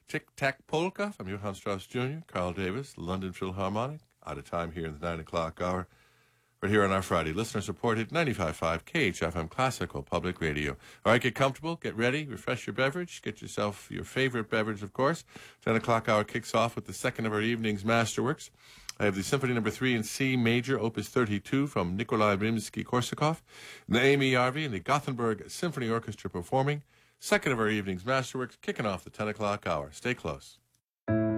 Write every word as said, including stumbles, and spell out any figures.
Tic Tac Polka from Johann Strauss Junior, Carl Davis, London Philharmonic. Out of time here in the nine o'clock hour. Right here on our Friday listener-supported ninety-five point five K H F M Classical Public Radio. All right, get comfortable, get ready, refresh your beverage, get yourself your favorite beverage, of course. ten o'clock hour kicks off with the second of our evening's masterworks. I have the Symphony Number Three in C Major, Opus thirty-two, from Nikolai Rimsky-Korsakov, Naomi Yarvi and the Gothenburg Symphony Orchestra performing. Second of our evening's masterworks, kicking off the ten o'clock hour. Stay close.